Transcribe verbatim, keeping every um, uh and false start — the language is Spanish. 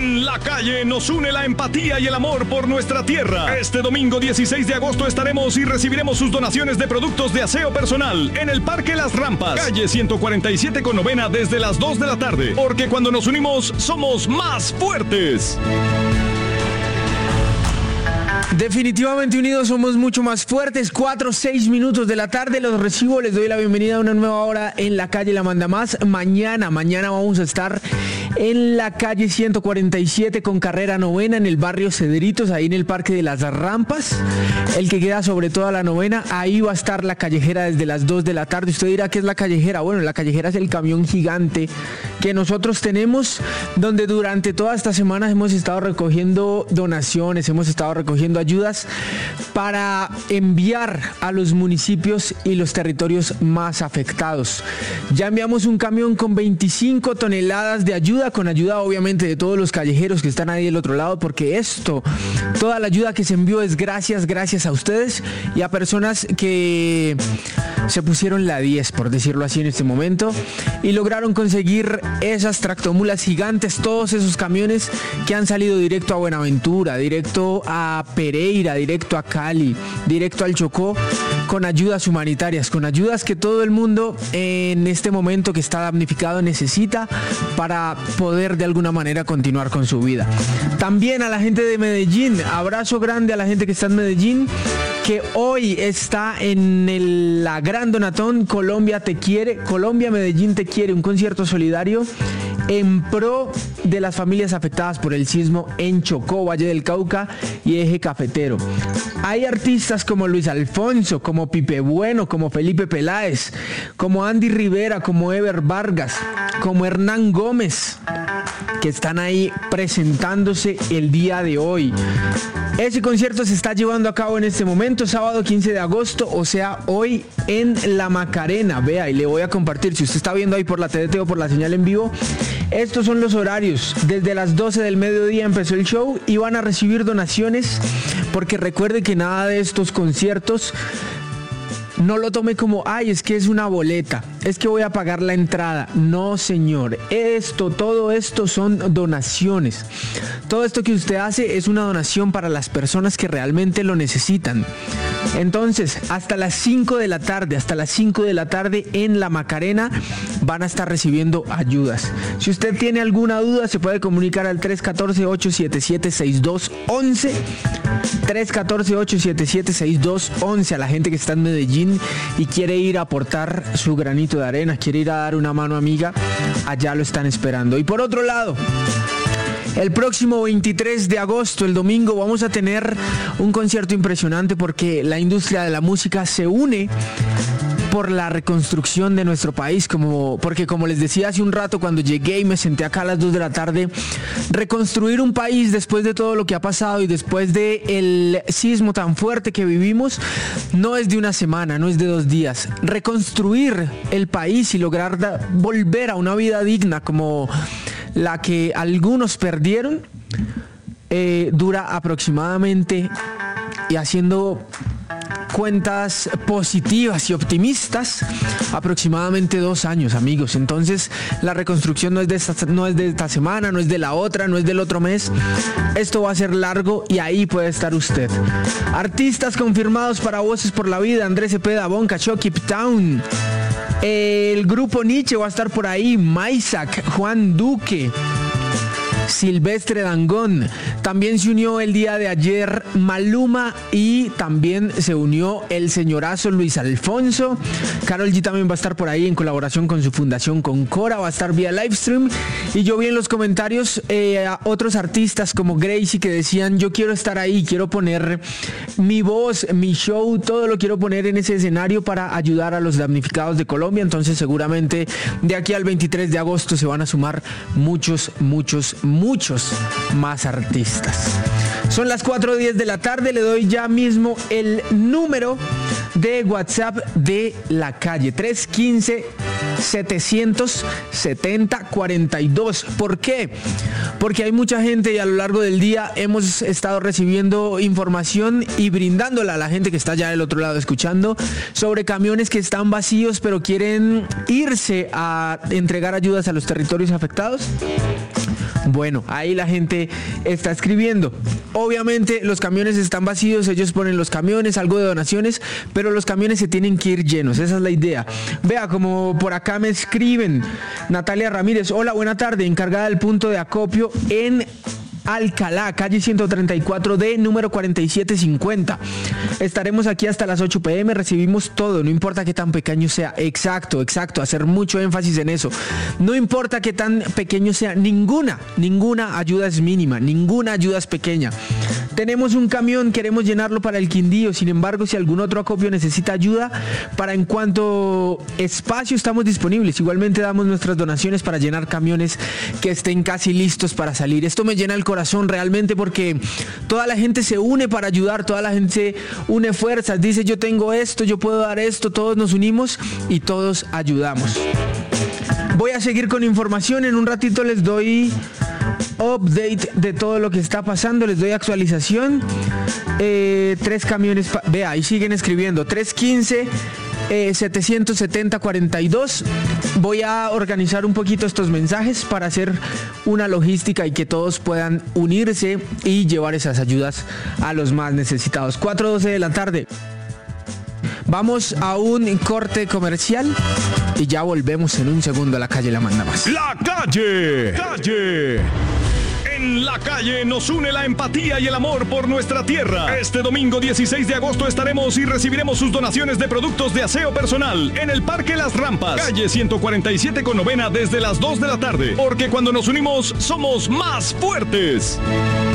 En la calle nos une la empatía y el amor por nuestra tierra. Este domingo dieciséis de agosto estaremos y recibiremos sus donaciones de productos de aseo personal en el Parque Las Rampas, calle ciento cuarenta y siete con novena, desde las dos de la tarde. Porque cuando nos unimos, somos más fuertes. Definitivamente unidos somos mucho más fuertes. Cuatro, seis minutos de la tarde, los recibo, les doy la bienvenida a una nueva hora en la calle La Manda Más. Mañana, mañana vamos a estar en la calle ciento cuarenta y siete con carrera novena en el barrio Cedritos, ahí en el Parque de las Rampas, el que queda sobre toda la novena. Ahí va a estar la callejera desde las dos de la tarde. Usted dirá, ¿qué es la callejera? Bueno, la callejera es el camión gigante que nosotros tenemos, donde durante toda esta semana hemos estado recogiendo donaciones, hemos estado recogiendo ayudas para enviar a los municipios y los territorios más afectados. Ya enviamos un camión con veinticinco toneladas de ayuda, con ayuda obviamente de todos los callejeros que están ahí del otro lado, porque esto, toda la ayuda que se envió es gracias, gracias a ustedes y a personas que se pusieron la diez, por decirlo así, en este momento, y lograron conseguir esas tractomulas gigantes, todos esos camiones que han salido directo a Buenaventura, directo a Pereira, directo a Cali, directo al Chocó, con ayudas humanitarias, con ayudas que todo el mundo en este momento que está damnificado necesita para poder de alguna manera continuar con su vida. También a la gente de Medellín, abrazo grande a la gente que está en Medellín, que hoy está en el, la Gran Donatón Colombia Te Quiere, Colombia Medellín Te Quiere, un concierto solidario en pro de las familias afectadas por el sismo en Chocó, Valle del Cauca y Eje Cafetero. Hay artistas como Luis Alfonso, como Pipe Bueno, como Felipe Peláez, como Andy Rivera, como Ever Vargas, como Hernán Gómez, que están ahí presentándose el día de hoy. Ese concierto se está llevando a cabo en este momento, sábado quince de agosto, o sea, hoy en La Macarena. Vea, y le voy a compartir, si usted está viendo ahí por la T D T o por la señal en vivo, estos son los horarios. Desde las doce del mediodía empezó el show y van a recibir donaciones, porque recuerde que nada de estos conciertos no lo tome como, ay, es que es una boleta, es que voy a pagar la entrada. No, señor, esto, todo esto son donaciones. Todo esto que usted hace es una donación para las personas que realmente lo necesitan. Entonces, hasta las cinco de la tarde, hasta las cinco de la tarde en La Macarena van a estar recibiendo ayudas. Si usted tiene alguna duda, se puede comunicar al tres uno cuatro, ocho siete siete, seis dos uno uno. tres uno cuatro, ocho siete siete, seis dos uno uno a la gente que está en Medellín y quiere ir a aportar su granito de arena, quiere ir a dar una mano amiga, allá lo están esperando. Y por otro lado, el próximo veintitrés de agosto, el domingo, vamos a tener un concierto impresionante porque la industria de la música se une por la reconstrucción de nuestro país, como, porque como les decía hace un rato cuando llegué y me senté acá a las dos de la tarde, reconstruir un país después de todo lo que ha pasado y después del sismo tan fuerte que vivimos, no es de una semana, no es de dos días. Reconstruir el país y lograr da, volver a una vida digna como la que algunos perdieron, eh, dura aproximadamente, y haciendo cuentas positivas y optimistas, aproximadamente dos años, amigos. Entonces la reconstrucción no es de esta, no es de esta semana, no es de la otra, no es del otro mes. Esto va a ser largo y ahí puede estar usted. Artistas confirmados para Voces por la Vida: Andrés Cepeda, Bonca, Chucky Town. El grupo Nietzsche va a estar por ahí, Maisac, Juan Duque, Silvestre Dangond. También se unió el día de ayer Maluma y también se unió el señorazo Luis Alfonso. Karol G también va a estar por ahí en colaboración con su fundación Concora, va a estar vía livestream. Y yo vi en los comentarios eh, a otros artistas como Gracie que decían: yo quiero estar ahí, quiero poner mi voz, mi show, todo lo quiero poner en ese escenario para ayudar a los damnificados de Colombia. Entonces seguramente de aquí al veintitrés de agosto se van a sumar muchos, muchos, muchos más artistas. Son las cuatro diez de la tarde, le doy ya mismo el número de WhatsApp de la calle: tres uno cinco, setecientos setenta, cuarenta y dos. ¿Por qué? Porque hay mucha gente y a lo largo del día hemos estado recibiendo información y brindándola a la gente que está ya del otro lado escuchando sobre camiones que están vacíos pero quieren irse a entregar ayudas a los territorios afectados. Bueno, ahí la gente está escribiendo. Obviamente los camiones están vacíos, ellos ponen los camiones, algo de donaciones, pero los camiones se tienen que ir llenos, esa es la idea. Vea, como por acá me escriben, Natalia Ramírez, hola, buena tarde, encargada del punto de acopio en Alcalá, calle ciento treinta y cuatro D, número cuarenta y siete cincuenta. Estaremos aquí hasta las ocho pe eme, recibimos todo, no importa qué tan pequeño sea. Exacto, exacto, hacer mucho énfasis en eso. No importa qué tan pequeño sea, ninguna, ninguna ayuda es mínima, ninguna ayuda es pequeña. Tenemos un camión, queremos llenarlo para el Quindío, sin embargo, si algún otro acopio necesita ayuda, para en cuanto espacio estamos disponibles. Igualmente damos nuestras donaciones para llenar camiones que estén casi listos para salir. Esto me llena el corazón realmente porque toda la gente se une para ayudar, toda la gente une fuerzas, dice yo tengo esto, yo puedo dar esto, todos nos unimos y todos ayudamos. Voy a seguir con información, en un ratito les doy update de todo lo que está pasando, les doy actualización. Eh, tres camiones, pa- vea, ahí siguen escribiendo, tres quince Eh, setecientos setenta cuarenta y dos. Voy a organizar un poquito estos mensajes para hacer una logística y que todos puedan unirse y llevar esas ayudas a los más necesitados. cuatro doce de la tarde. Vamos a un corte comercial y ya volvemos en un segundo a La Calle La Manda Más. La calle, calle. En La Calle nos une la empatía y el amor por nuestra tierra. Este domingo dieciséis de agosto estaremos y recibiremos sus donaciones de productos de aseo personal en el Parque Las Rampas, calle ciento cuarenta y siete con novena desde las dos de la tarde. Porque cuando nos unimos somos más fuertes.